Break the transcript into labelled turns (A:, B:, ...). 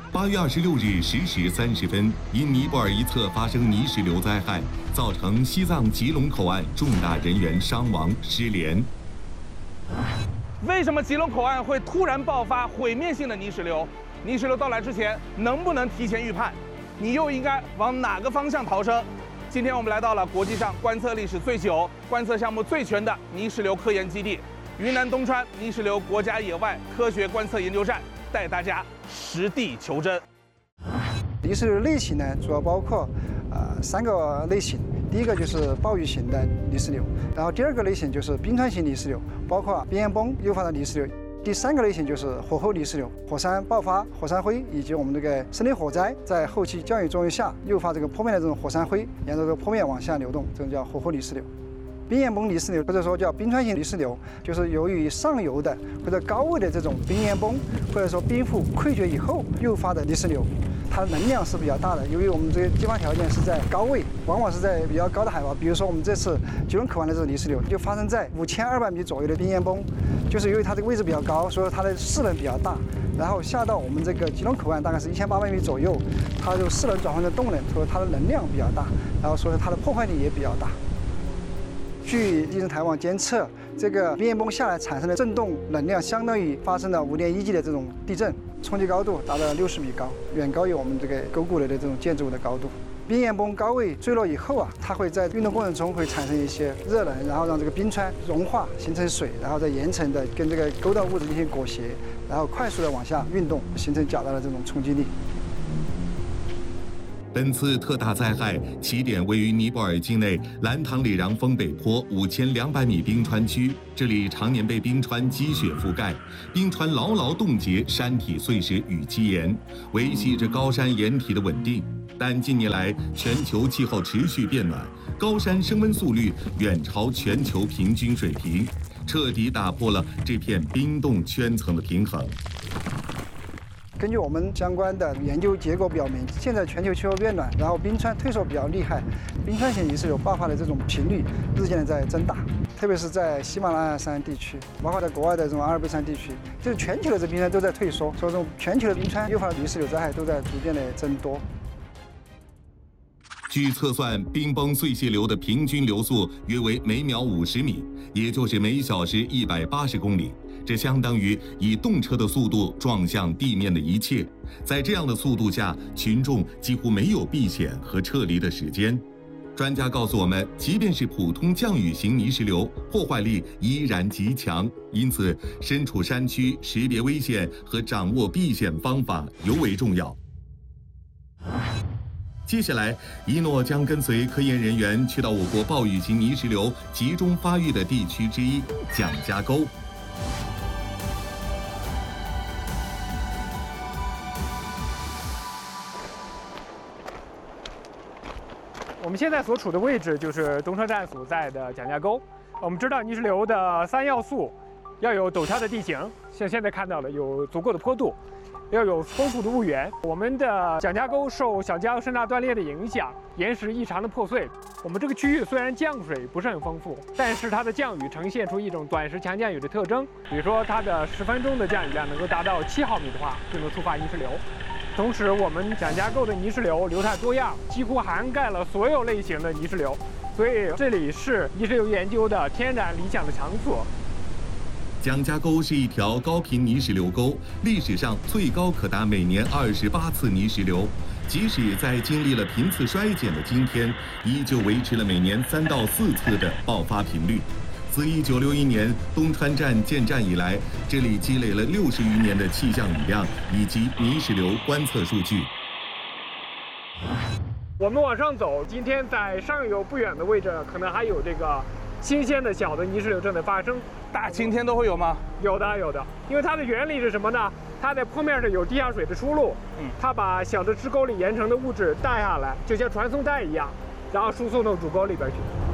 A: 8月26日10时30分，因尼泊尔一侧发生泥石流灾害，造成西藏吉隆口岸重大人员伤亡失联。
B: 为什么吉隆口岸会突然爆发毁灭性的泥石流？泥石流到来之前，能不能提前预判？你又应该往哪个方向逃生？今天我们来到了国际上观测历史最久、观测项目最全的泥石流科研基地——云南东川泥石流国家野外科学观测研究站，带大家实地求真。
C: 泥石流类型呢，主要包括3个类型。第一个就是暴雨型的泥石流，然后第2个类型就是冰川型泥石流，包括边岩崩诱发的泥石流。第3个类型就是火候泥石流，火山爆发、火山灰以及我们这个森林火灾在后期降雨作用下诱发这个坡面的这种火山灰，沿着这个坡面往下流动，这种叫火候泥石流。边岩崩泥石流或者说叫冰川型泥石流，就是由于上游的或者高位的这种冰岩崩或者说冰覆溃决以后诱发的泥石流。它的能量是比较大的，由于我们这个地方条件是在高位，往往是在比较高的海拔。比如说我们这次吉隆口岸的这个泥石流就发生在5200米左右的冰岩崩，就是由于它这个位置比较高，所以它的势能比较大，然后下到我们这个吉隆口岸大概是1800米左右，它就势能转换成动能，所以它的能量比较大，然后所以它的破坏力也比较大。据地震台网监测，这个边岩崩下来产生的震动能量相当于发生了5.1级的这种地震，冲击高度达到60米高，远高于我们这个沟谷类的这种建筑物的高度。边岩崩高位坠落以后它会在运动过程中会产生一些热能，然后让这个冰川融化形成水，然后再岩层的跟这个沟道物质进行裹挟，然后快速的往下运动，形成较大的这种冲击力。
A: 本次特大灾害起点位于尼泊尔境内兰唐里嚷峰北坡5200米冰川区，这里常年被冰川积雪覆盖，冰川牢牢冻结山体碎石与基岩，维系着高山岩体的稳定。但近年来，全球气候持续变暖，高山升温速率远超全球平均水平，彻底打破了这片冰冻圈层的平衡。
C: 根据我们相关的研究结果表明，现在全球气候变暖，然后冰川退缩比较厉害，冰川型泥石流爆发的这种频率日渐的在增大，特别是在喜马拉雅山地区，包括在国外的这种阿尔卑斯山地区，就是全球的这冰川都在退缩，所以说全球的冰川诱发的泥石流灾害都在逐渐的增多。
A: 据测算，冰崩碎屑流的平均流速约为每秒50米，也就是每小时180公里。这相当于以动车的速度撞向地面的一切。在这样的速度下，群众几乎没有避险和撤离的时间。专家告诉我们，即便是普通降雨型泥石流，破坏力依然极强。因此，身处山区，识别危险和掌握避险方法尤为重要。接下来，一诺将跟随科研人员去到我国暴雨型泥石流集中发育的地区之一——蒋家沟。
D: 我们现在所处的位置就是东川站所在的蒋家沟。我们知道泥石流的3要素，要有陡峭的地形，像现在看到的有足够的坡度，要有丰富的物源。我们的蒋家沟受小江深大断裂的影响，岩石异常的破碎。我们这个区域虽然降水不是很丰富，但是它的降雨呈现出一种短时强降雨的特征。比如说它的10分钟的降雨量能够达到7毫米的话，就能触发泥石流。同时，我们蒋家沟的泥石流流态多样，几乎涵盖了所有类型的泥石流，所以这里是泥石流研究的天然理想的场所。
A: 蒋家沟是一条高频泥石流沟，历史上最高可达每年28次泥石流。即使在经历了频次衰减的今天，依旧维持了每年3到4次的爆发频率。自1961年东川站建站以来，这里积累了60余年的气象雨量以及泥石流观测数据。
D: 我们往上走，今天在上游不远的位置，可能还有这个新鲜的小的泥石流正在发生。
B: 大晴天都会有吗？
D: 有的，有的。因为它的原理是什么呢？它在坡面上有地下水的出路，它把小的支沟里岩层的物质带下来，就像传送带一样，然后输送到主沟里边去。